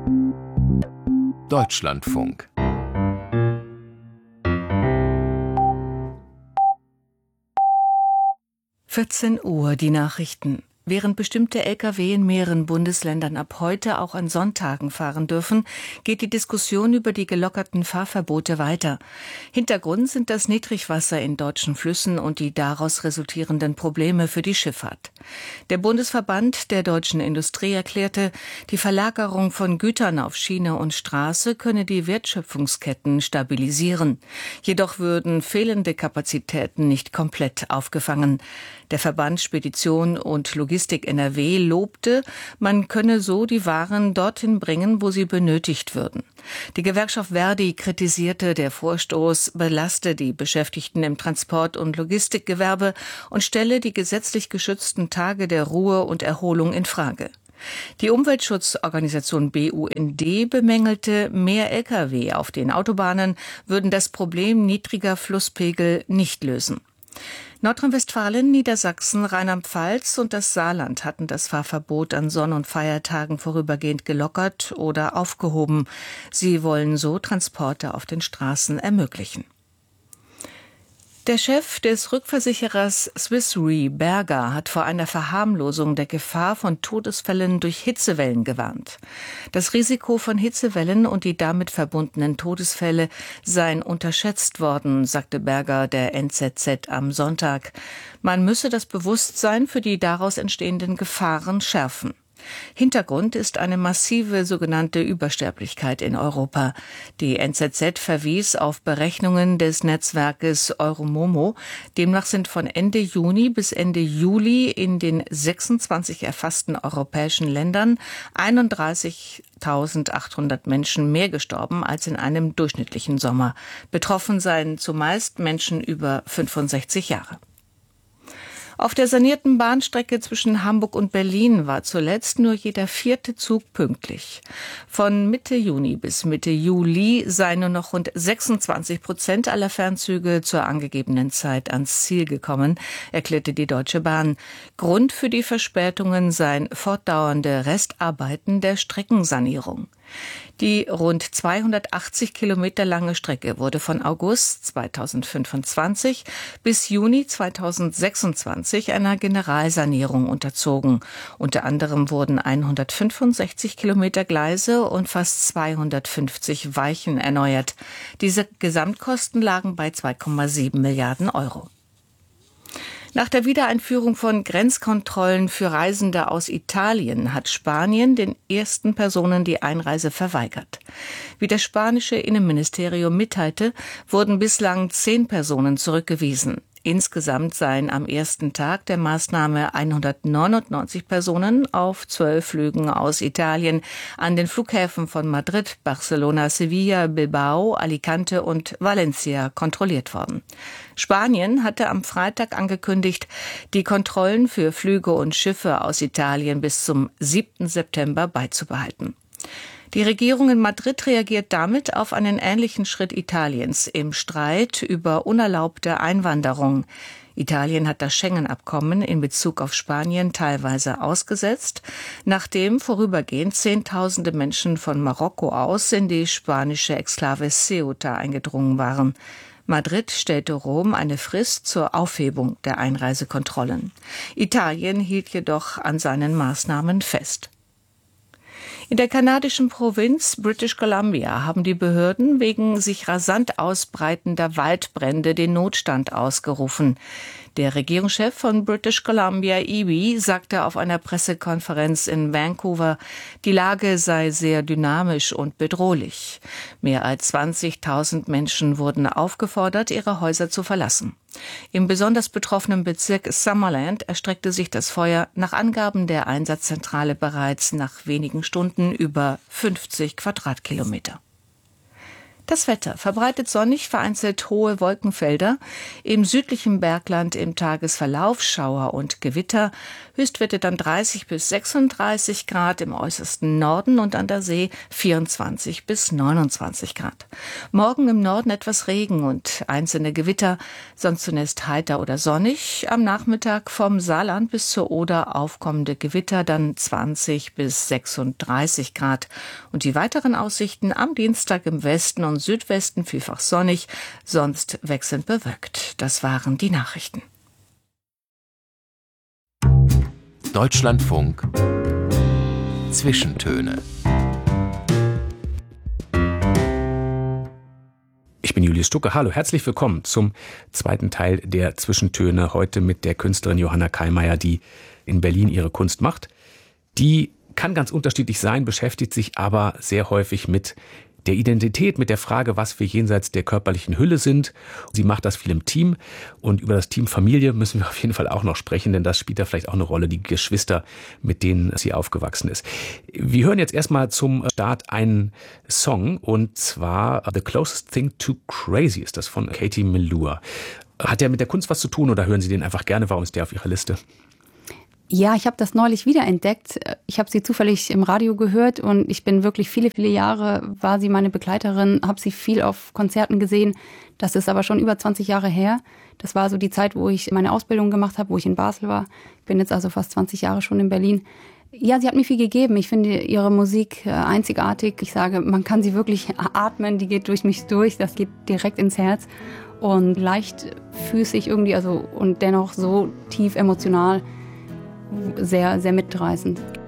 Deutschlandfunk. Uhr, die Nachrichten. Während bestimmte Lkw in mehreren Bundesländern ab heute auch an Sonntagen fahren dürfen, geht die Diskussion über die gelockerten Fahrverbote weiter. Hintergrund sind das Niedrigwasser in deutschen Flüssen und die daraus resultierenden Probleme für die Schifffahrt. Der Bundesverband der deutschen Industrie erklärte, die Verlagerung von Gütern auf Schiene und Straße könne die Wertschöpfungsketten stabilisieren. Jedoch würden fehlende Kapazitäten nicht komplett aufgefangen. Der Verband Spedition und Logistik NRW lobte, man könne so die Waren dorthin bringen, wo sie benötigt würden. Die Gewerkschaft Verdi kritisierte, der Vorstoß belaste die Beschäftigten im Transport- und Logistikgewerbe und stelle die gesetzlich geschützten Tage der Ruhe und Erholung in Frage. Die Umweltschutzorganisation BUND bemängelte, mehr Lkw auf den Autobahnen würden das Problem niedriger Flusspegel nicht lösen. Nordrhein-Westfalen, Niedersachsen, Rheinland-Pfalz und das Saarland hatten das Fahrverbot an Sonn- und Feiertagen vorübergehend gelockert oder aufgehoben. Sie wollen so Transporte auf den Straßen ermöglichen. Der Chef des Rückversicherers Swiss Re, Berger, hat vor einer Verharmlosung der Gefahr von Todesfällen durch Hitzewellen gewarnt. Das Risiko von Hitzewellen und die damit verbundenen Todesfälle seien unterschätzt worden, sagte Berger der NZZ am Sonntag. Man müsse das Bewusstsein für die daraus entstehenden Gefahren schärfen. Hintergrund ist eine massive sogenannte Übersterblichkeit in Europa. Die NZZ verwies auf Berechnungen des Netzwerkes Euromomo. Demnach sind von Ende Juni bis Ende Juli in den 26 erfassten europäischen Ländern 31.800 Menschen mehr gestorben als in einem durchschnittlichen Sommer. Betroffen seien zumeist Menschen über 65 Jahre. Auf der sanierten Bahnstrecke zwischen Hamburg und Berlin war zuletzt nur jeder 4. Zug pünktlich. Von Mitte Juni bis Mitte Juli seien nur noch rund 26% aller Fernzüge zur angegebenen Zeit ans Ziel gekommen, erklärte die Deutsche Bahn. Grund für die Verspätungen seien fortdauernde Restarbeiten der Streckensanierung. Die rund 280 Kilometer lange Strecke wurde von August 2025 bis Juni 2026 einer Generalsanierung unterzogen. Unter anderem wurden 165 Kilometer Gleise und fast 250 Weichen erneuert. Diese Gesamtkosten lagen bei 2,7 Milliarden Euro. Nach der Wiedereinführung von Grenzkontrollen für Reisende aus Italien hat Spanien den ersten Personen die Einreise verweigert. Wie das spanische Innenministerium mitteilte, wurden bislang 10 Personen zurückgewiesen. Insgesamt seien am ersten Tag der Maßnahme 199 Personen auf 12 Flügen aus Italien an den Flughäfen von Madrid, Barcelona, Sevilla, Bilbao, Alicante und Valencia kontrolliert worden. Spanien hatte am Freitag angekündigt, die Kontrollen für Flüge und Schiffe aus Italien bis zum 7. September beizubehalten. Die Regierung in Madrid reagiert damit auf einen ähnlichen Schritt Italiens im Streit über unerlaubte Einwanderung. Italien hat das Schengen-Abkommen in Bezug auf Spanien teilweise ausgesetzt, nachdem vorübergehend Zehntausende Menschen von Marokko aus in die spanische Exklave Ceuta eingedrungen waren. Madrid stellte Rom eine Frist zur Aufhebung der Einreisekontrollen. Italien hielt jedoch an seinen Maßnahmen fest. In der kanadischen Provinz British Columbia haben die Behörden wegen sich rasant ausbreitender Waldbrände den Notstand ausgerufen. Der Regierungschef von British Columbia, Eby, sagte auf einer Pressekonferenz in Vancouver, die Lage sei sehr dynamisch und bedrohlich. Mehr als 20.000 Menschen wurden aufgefordert, ihre Häuser zu verlassen. Im besonders betroffenen Bezirk Summerland erstreckte sich das Feuer nach Angaben der Einsatzzentrale bereits nach wenigen Stunden über 50 Quadratkilometer. Das Wetter verbreitet sonnig, vereinzelt hohe Wolkenfelder. Im südlichen Bergland im Tagesverlauf Schauer und Gewitter. Höchstwerte dann 30 bis 36 Grad im äußersten Norden und an der See 24 bis 29 Grad. Morgen im Norden etwas Regen und einzelne Gewitter, sonst zunächst heiter oder sonnig. Am Nachmittag vom Saarland bis zur Oder aufkommende Gewitter, dann 20 bis 36 Grad. Und die weiteren Aussichten am Dienstag im Westen und Südwesten vielfach sonnig, sonst wechselnd bewölkt. Das waren die Nachrichten. Deutschlandfunk Zwischentöne. Ich bin Julius Stucke. Hallo, herzlich willkommen zum zweiten Teil der Zwischentöne. Heute mit der Künstlerin Johanna Kallmeier, die in Berlin ihre Kunst macht. Die kann ganz unterschiedlich sein, beschäftigt sich aber sehr häufig mit der Identität, mit der Frage, was wir jenseits der körperlichen Hülle sind. Sie macht das viel im Team und über das Team Familie müssen wir auf jeden Fall auch noch sprechen, denn das spielt da vielleicht auch eine Rolle, die Geschwister, mit denen sie aufgewachsen ist. Wir hören jetzt erstmal zum Start einen Song und zwar The Closest Thing to Crazy ist das von Katie Melua. Hat der mit der Kunst was zu tun oder hören Sie den einfach gerne? Warum ist der auf Ihrer Liste? Ja, ich habe das neulich wiederentdeckt. Ich habe sie zufällig im Radio gehört und ich bin wirklich viele Jahre, war sie meine Begleiterin, habe sie viel auf Konzerten gesehen. Das ist aber schon über 20 Jahre her. Das war so die Zeit, wo ich meine Ausbildung gemacht habe, wo ich in Basel war. Ich bin jetzt also fast 20 Jahre schon in Berlin. Ja, sie hat mir viel gegeben. Ich finde ihre Musik einzigartig. Ich sage, man kann sie wirklich atmen, die geht durch mich durch, das geht direkt ins Herz. Und leichtfüßig irgendwie, und dennoch so tief emotional. Sehr, sehr mitreißend.